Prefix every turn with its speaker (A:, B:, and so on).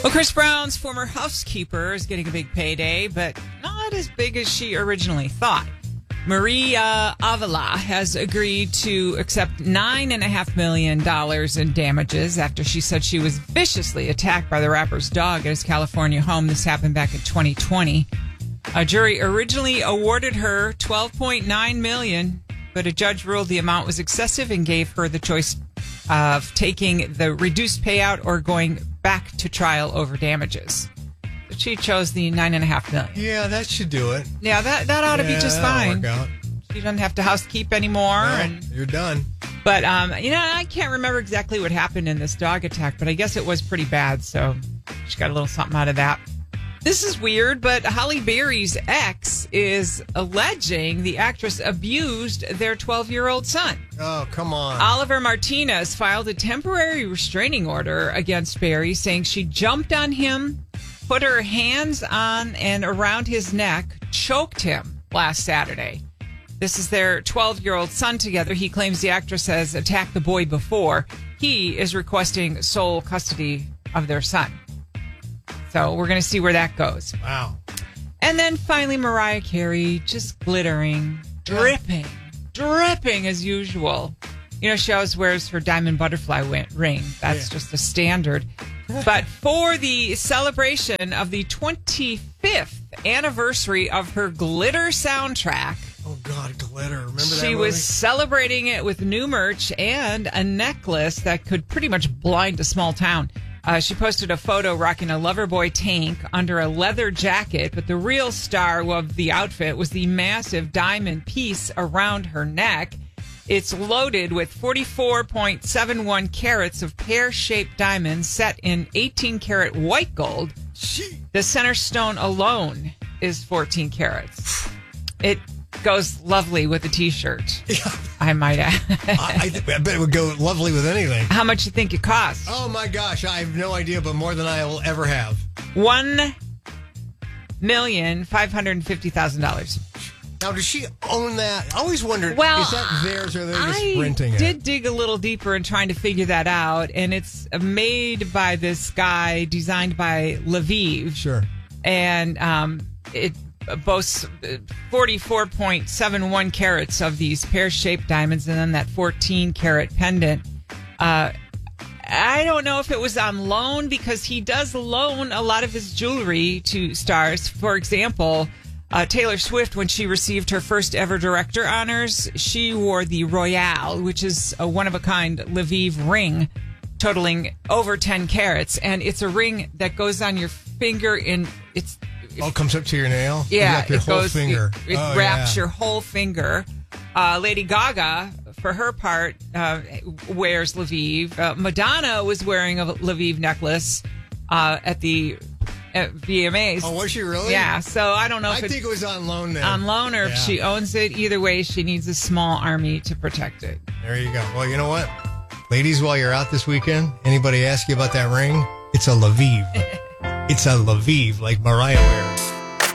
A: Well, Chris Brown's former housekeeper is getting a big payday, but not as big as she originally thought. Maria Avila has agreed to accept $9.5 million in damages after she said she was viciously attacked by the rapper's dog at his California home. This happened back in 2020. A jury originally awarded her $12.9 million, but a judge ruled the amount was excessive and gave her the choice of taking the reduced payout or going back to trial over damages. But she chose the $9.5 million.
B: Yeah, that should do it.
A: Yeah, that ought to be just fine.
B: Work out.
A: She doesn't have to housekeep anymore.
B: No, you're done.
A: But, I can't remember exactly what happened in this dog attack, but I guess it was pretty bad, so she got a little something out of that. This is weird, but Halle Berry's ex is alleging the actress abused their 12-year-old son.
B: Oh, come on.
A: Oliver Martinez filed a temporary restraining order against Berry, saying she jumped on him, put her hands on and around his neck, choked him last Saturday. This is their 12-year-old son together. He claims the actress has attacked the boy before. He is requesting sole custody of their son. So we're going to see where that goes.
B: Wow.
A: And then finally, Mariah Carey, just glittering, dripping as usual. You know, she always wears her diamond butterfly ring. That's just a standard. But for the celebration of the 25th anniversary of her Glitter soundtrack.
B: Oh, God, Glitter. Remember that
A: She
B: movie?
A: was celebrating it with new merch and a necklace that could pretty much blind a small town. She posted a photo rocking a Loverboy tank under a leather jacket, but the real star of the outfit was the massive diamond piece around her neck. It's loaded with 44.71 carats of pear-shaped diamonds set in 18-carat white gold. The center stone alone is 14 carats. It goes lovely with a T-shirt, I might add.
B: I bet it would go lovely with anything.
A: How much do you think it costs?
B: Oh, my gosh. I have no idea, but more than I will ever have.
A: $1,550,000.
B: Now, does she own that? I always wondered,
A: Well,
B: is that theirs or are they just renting
A: I
B: it?
A: did dig a little deeper in trying to figure that out, and it's made by this guy, designed by Lviv.
B: Sure.
A: And it boasts 44.71 carats of these pear-shaped diamonds and then that 14-carat pendant. I don't know if it was on loan because he does loan a lot of his jewelry to stars. For example, Taylor Swift, when she received her first ever director honors, she wore the Royale, which is a one-of-a-kind Lviv ring totaling over 10 carats. And it's a ring that goes on your finger in... It
B: comes up to your nail?
A: Yeah,
B: Like your whole finger.
A: It wraps your whole finger. Lady Gaga, for her part, wears Lviv. Madonna was wearing a Lviv necklace at the VMAs.
B: Oh, was she really?
A: Yeah, so I don't know if
B: I think it was on loan then.
A: On loan or if she owns it. Either way, she needs a small army to protect it.
B: There you go. Well, you know what? Ladies, while you're out this weekend, anybody ask you about that ring? It's a Lviv. It's a Lviv like Mariah wears.